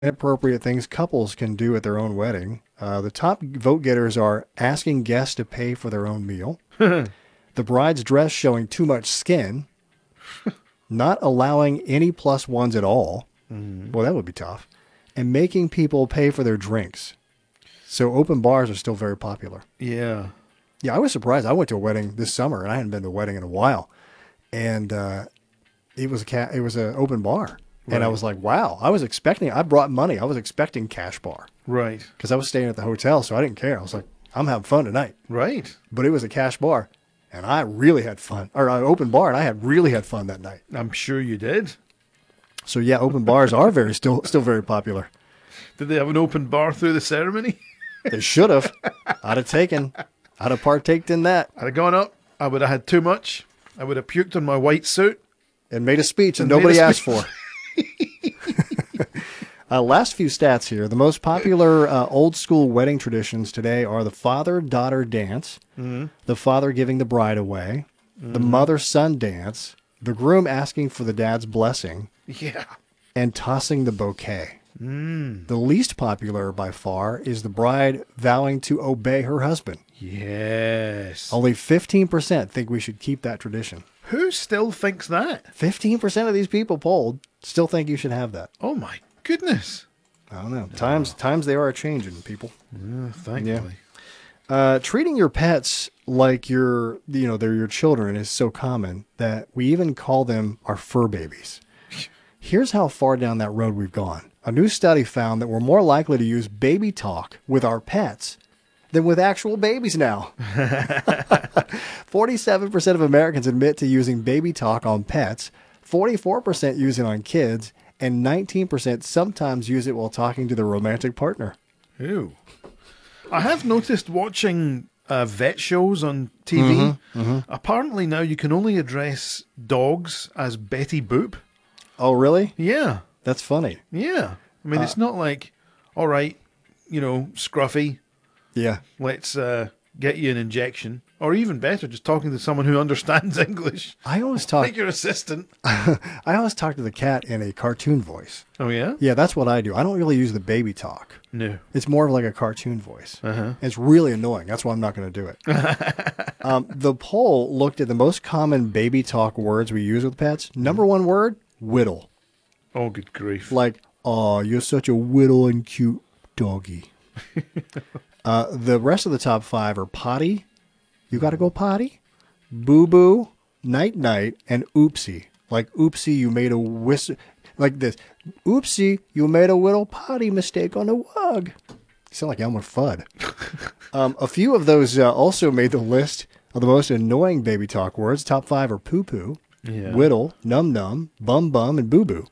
inappropriate things couples can do at their own wedding. The top vote getters are asking guests to pay for their own meal, the bride's dress showing too much skin, not allowing any plus ones at all. Well, that would be tough. And making people pay for their drinks. So open bars are still very popular. Yeah. Yeah, I was surprised. I went to a wedding this summer, and I hadn't been to a wedding in a while. And it was an open bar. Right. And I was like, wow, I brought money. I was expecting cash bar. Right. Because I was staying at the hotel, so I didn't care. I was like, I'm having fun tonight. Right. But it was a cash bar, and I really had fun. Or an open bar, and I really had fun that night. I'm sure you did. So yeah, open bars are still very popular. Did they have an open bar through the ceremony? They should have. I'd have partaked in that. I'd have gone up. I would have had too much. I would have puked on my white suit. And made a speech that nobody asked for. Last few stats here. The most popular old school wedding traditions today are the father-daughter dance, the father giving the bride away, the mother-son dance, the groom asking for the dad's blessing, and tossing the bouquet. The least popular by far is the bride vowing to obey her husband. Yes. Only 15% think we should keep that tradition. Who still thinks that? 15% of these people polled still think you should have that. Oh my goodness. I don't know. Times they are changing, people. Thankfully. Yeah. Treating your pets like they're your children is so common that we even call them our fur babies. Here's how far down that road we've gone. A new study found that we're more likely to use baby talk with our pets than with actual babies now. 47% of Americans admit to using baby talk on pets, 44% use it on kids, and 19% sometimes use it while talking to their romantic partner. Ew. I have noticed watching vet shows on TV. Apparently now you can only address dogs as Betty Boop. Oh, really? Yeah. That's funny. Yeah. I mean, it's not like, all right, Scruffy. Yeah. Let's get you an injection. Or even better, just talking to someone who understands English. I always talk... Like your assistant. I always talk to the cat in a cartoon voice. Oh, yeah? Yeah, that's what I do. I don't really use the baby talk. No. It's more of like a cartoon voice. It's really annoying. That's why I'm not going to do it. The poll looked at the most common baby talk words we use with pets. Number one word, whittle. Oh, good grief. Like, oh, you're such a whittle and cute doggy. The rest of the top 5 are potty. You got to go potty. Boo-boo, night-night, and oopsie. Like, oopsie, you made a whistle. Like this. Oopsie, you made a little potty mistake on the rug. You sound like Elmer Fudd. A few of those also made the list of the most annoying baby talk words. Top 5 are poo-poo, whittle, num-num, bum-bum, and boo-boo.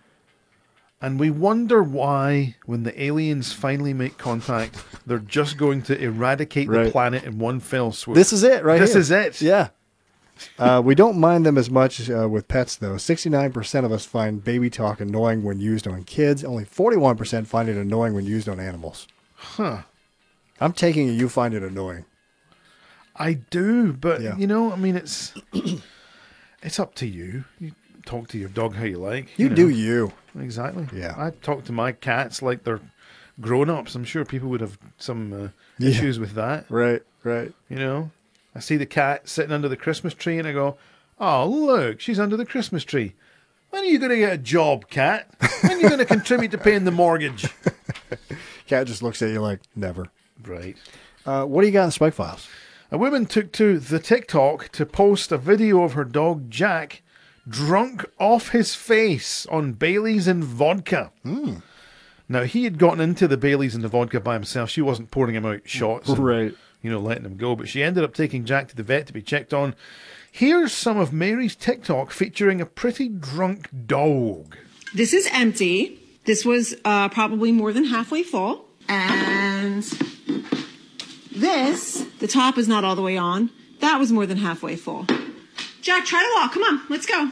And we wonder why, when the aliens finally make contact, they're just going to eradicate the planet in one fell swoop. This is it, right? This is it. Yeah. We don't mind them as much with pets, though. 69% of us find baby talk annoying when used on kids. Only 41% find it annoying when used on animals. Huh. I'm taking it you find it annoying. I do, but, I mean, it's up to you. You talk to your dog how you like. You do you. Exactly. Yeah. I talk to my cats like they're grown-ups. I'm sure people would have some issues with that. Right. I see the cat sitting under the Christmas tree and I go, oh, look, she's under the Christmas tree. When are you going to get a job, cat? When are you going to contribute to paying the mortgage? Cat just looks at you like, never. Right. What do you got in Spike Files? A woman took to the TikTok to post a video of her dog, Jack, drunk off his face on Baileys and vodka. Now, he had gotten into the Baileys and the vodka by himself. She wasn't pouring him out shots and, letting him go. But she ended up taking Jack to the vet to be checked on. Here's some of Mary's TikTok featuring a pretty drunk dog. This is empty. This was probably more than halfway full. And this, the top is not all the way on. That was more than halfway full. Jack, try to walk. Come on, let's go.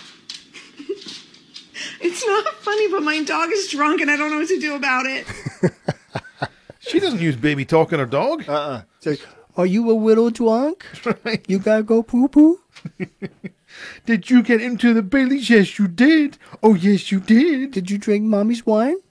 It's not funny, but my dog is drunk and I don't know what to do about it. She doesn't use baby talk on her dog. Say, are you a little drunk? Right. You gotta go poo-poo? Did you get into the Baileys? Yes, you did. Oh, yes, you did. Did you drink mommy's wine?